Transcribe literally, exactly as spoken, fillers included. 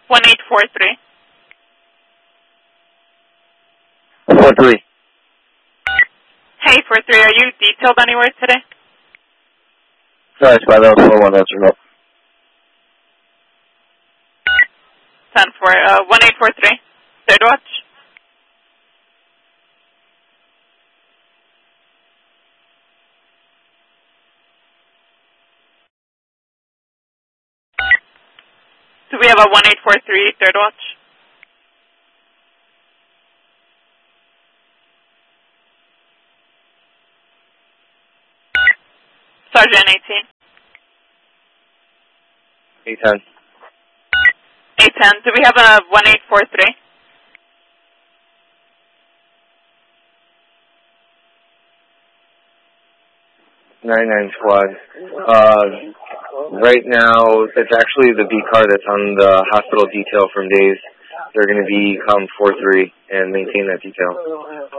one eight four three. four three. Hey, four three, are you detailed anywhere today? Sorry, Spy, that was four one, that's remote. ten four, uh, one eight four three, third watch. Do we have a one eight four three, third watch? Sergeant eighteen. eight ten. eight ten, do we have a one eight four three? nine nine squad. Uh, right now, it's actually the V car that's on the hospital detail from Days. They're going to be come four three and maintain that detail.